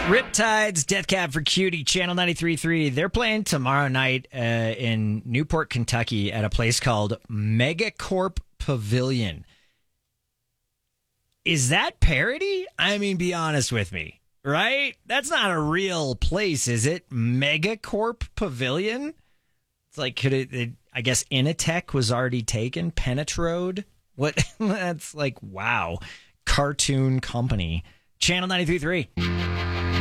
Riptides, Death Cab for Cutie, Channel 93.3. They're playing tomorrow night in Newport, Kentucky at a place called Megacorp Pavilion. Is that parody? I mean, be honest with me, right? That's not a real place, is it? Megacorp Pavilion? It's like, could it I guess Initech was already taken. Penetrode? What? That's like, wow. Cartoon company. Channel 93.3.